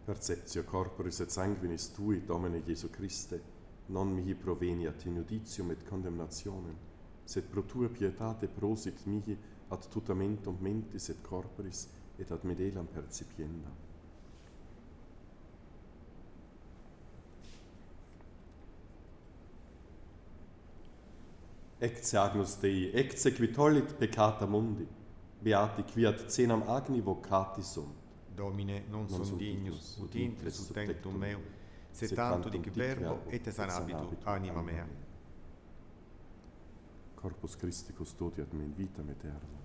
Perceptio corporis et sanguinis tui, Domine Iesu Christe, non mihi proveniat in judicium et condemnationem, sed pro tua pietate prosit mihi ad tutamentum mentis et corporis et ad medelam percipienda. Ecce agnus Dei, ecce qui tollit peccata mundi, beati qui ad cenam agni vocati sunt. Domine, non sum dignus, ut intre sub tectum meum, sed tanto dic verbo, et sanabitur anima mea. Corpus Christi custodiat me in vitam aeternam.